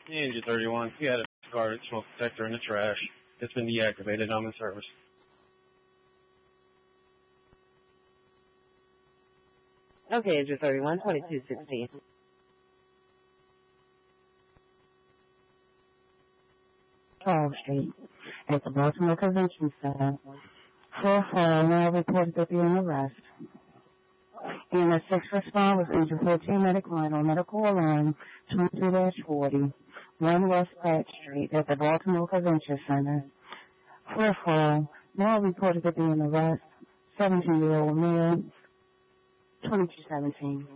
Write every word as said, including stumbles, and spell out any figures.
Engine thirty-one, we had a guarded smoke detector in the trash. It's been deactivated. I'm in service. Okay, Engine thirty-one, twenty-two sixteen. twelve Street at the Baltimore Convention Center. four four now reported to be in arrest. E M S six respond was Engine fourteen medical line on medical alarm twenty-two dash forty, one West Pratt Street at the Baltimore Convention Center. four four now reported to be in arrest. seventeen-year-old male, twenty-two seventeen.